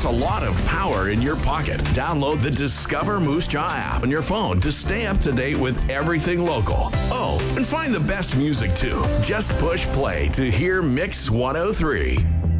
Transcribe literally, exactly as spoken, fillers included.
a lot of power in your pocket. Download the Discover Moose Jaw app on your phone to stay up to date with everything local. Oh, and find the best music too. Just push play to hear Mix one oh three.